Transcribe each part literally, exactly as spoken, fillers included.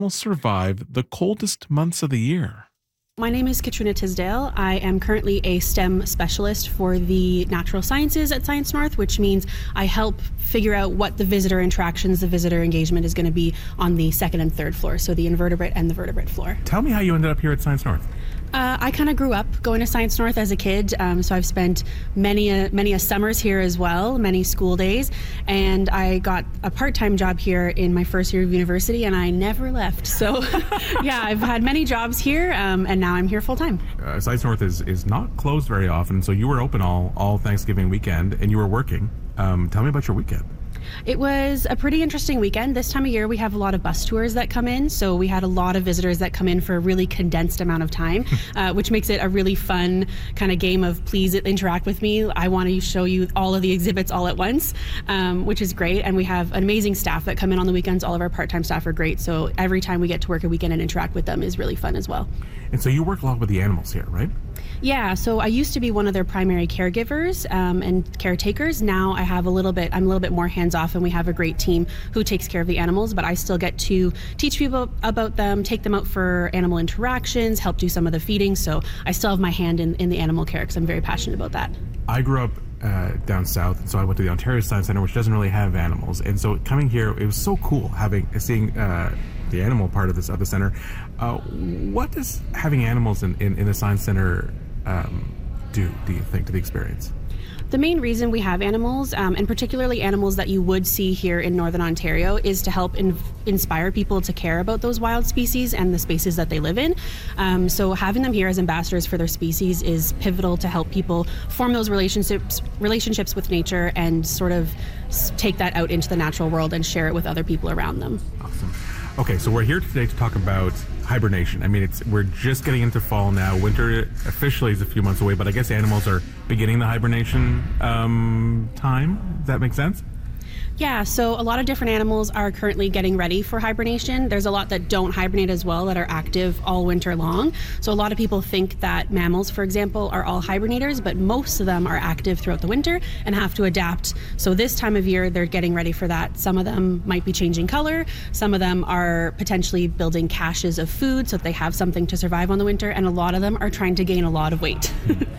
will survive the coldest months of the year? My name is Katrina Tisdale. I am currently a STEM specialist for the natural sciences at Science North, which means I help figure out what the visitor interactions, the visitor engagement is going to be on the second and third floor, so the invertebrate and the vertebrate floor. Tell me how you ended up here at Science North. Uh, I kind of grew up going to Science North as a kid, um, so I've spent many a, many a summers here as well, many school days, and I got a part-time job here in my first year of university, and I never left. So, yeah, I've had many jobs here, um, and now I'm here full-time. Uh, Science North is, is not closed very often, so you were open all, all Thanksgiving weekend, and you were working. Um, tell me about your weekend. It was a pretty interesting weekend. This time of year, we have a lot of bus tours that come in, so we had a lot of visitors that come in for a really condensed amount of time, uh, which makes it a really fun kind of game of please interact with me. I want to show you all of the exhibits all at once, um, which is great. And we have an amazing staff that come in on the weekends. All of our part-time staff are great, so every time we get to work a weekend and interact with them is really fun as well. And so you work a lot with the animals here, right? Yeah, so I used to be one of their primary caregivers um, and caretakers. Now I have a little bit, I'm a little bit more hands-off, and we have a great team who takes care of the animals, but I still get to teach people about them, take them out for animal interactions, help do some of the feeding, so I still have my hand in, in the animal care because I'm very passionate about that. I grew up uh, down south, and so I went to the Ontario Science Centre, which doesn't really have animals, and so coming here, it was so cool having, seeing uh, the animal part of this of the center. Uh, what does having animals in, in, in the Science Centre um, do, do you think, to the experience? The main reason we have animals, um, and particularly animals that you would see here in Northern Ontario, is to help in inspire people to care about those wild species and the spaces that they live in. Um, so having them here as ambassadors for their species is pivotal to help people form those relationships relationships with nature and sort of take that out into the natural world and share it with other people around them. Awesome. Okay, so we're here today to talk about hibernation. I mean, it's we're just getting into fall now. Winter officially is a few months away, but I guess animals are beginning the hibernation um, time. Does that make sense? Yeah, so a lot of different animals are currently getting ready for hibernation. There's a lot that don't hibernate as well, that are active all winter long. So a lot of people think that mammals, for example, are all hibernators, but most of them are active throughout the winter and have to adapt. So this time of year, they're getting ready for that. Some of them might be changing color. Some of them are potentially building caches of food so that they have something to survive on the winter. And a lot of them are trying to gain a lot of weight.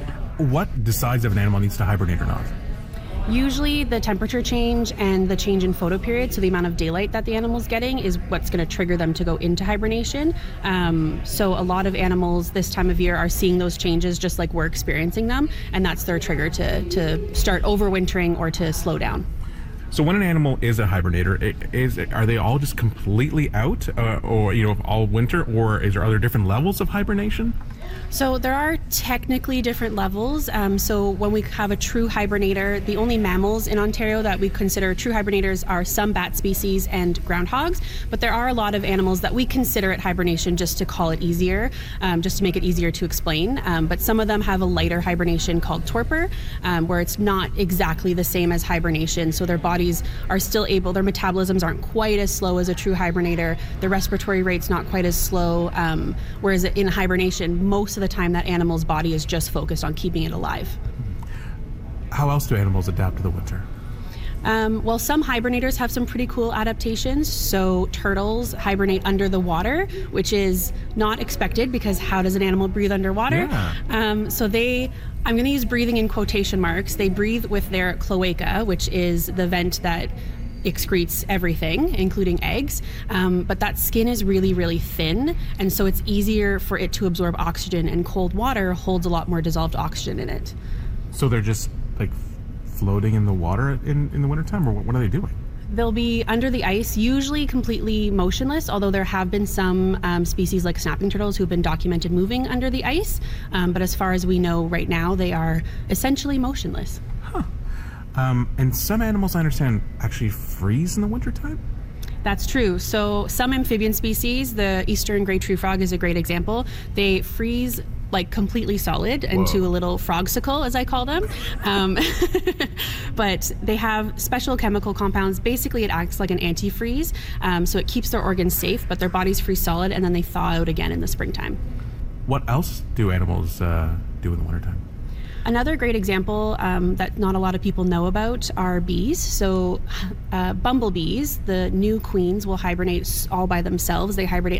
What decides if an animal needs to hibernate or not? Usually the temperature change and the change in photoperiod, so the amount of daylight that the animal's getting, is what's going to trigger them to go into hibernation. Um, so a lot of animals this time of year are seeing those changes just like we're experiencing them, and that's their trigger to, to start overwintering or to slow down. So when an animal is a hibernator, it, is are they all just completely out, uh, or you know, all winter, or is there other different levels of hibernation? So there are technically different levels. Um, so when we have a true hibernator, the only mammals in Ontario that we consider true hibernators are some bat species and groundhogs, but there are a lot of animals that we consider it hibernation just to call it easier, um, just to make it easier to explain. Um, but some of them have a lighter hibernation called torpor, um, where it's not exactly the same as hibernation. So their bodies are still able, their metabolisms aren't quite as slow as a true hibernator. The respiratory rate's not quite as slow, um, whereas in hibernation, most of the time that animal's body is just focused on keeping it alive. How else do animals adapt to the winter? Um, well, some hibernators have some pretty cool adaptations. So turtles hibernate under the water, which is not expected because how does an animal breathe underwater? Yeah. Um, so they, I'm going to use breathing in quotation marks, they breathe with their cloaca, which is the vent that excretes everything, including eggs, um, but that skin is really, really thin, and so it's easier for it to absorb oxygen, and cold water holds a lot more dissolved oxygen in it. So they're just like floating in the water in, in the wintertime, or what, what are they doing? They'll be under the ice, usually completely motionless, although there have been some um, species like snapping turtles who've been documented moving under the ice, um, but as far as we know right now, they are essentially motionless. Huh. Um, and some animals, I understand, actually freeze in the wintertime? That's true. So some amphibian species, the eastern gray tree frog is a great example. They freeze like completely solid into Whoa. a little frogsicle, as I call them. Um, but they have special chemical compounds. Basically, it acts like an antifreeze. Um, so it keeps their organs safe, but their bodies freeze solid, and then they thaw out again in the springtime. What else do animals uh, do in the wintertime? Another great example um, that not a lot of people know about are bees. So uh, bumblebees, the new queens, will hibernate all by themselves. They hibernate